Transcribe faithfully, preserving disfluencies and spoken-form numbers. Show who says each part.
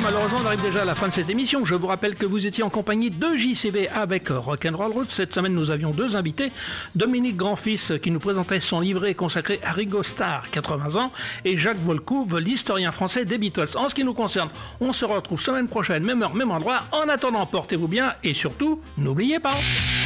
Speaker 1: malheureusement, on arrive déjà à la fin de cette émission. Je vous rappelle que vous étiez en compagnie de J C V avec Rock'n'Roll Roots. Cette semaine, nous avions deux invités. Dominique Grandfils, qui nous présentait son livret consacré à Ringo Starr, quatre-vingts ans, et Jacques Volcouve, l'historien français des Beatles. En ce qui nous concerne, on se retrouve semaine prochaine, même heure, même endroit. En attendant, portez-vous bien et surtout, n'oubliez pas...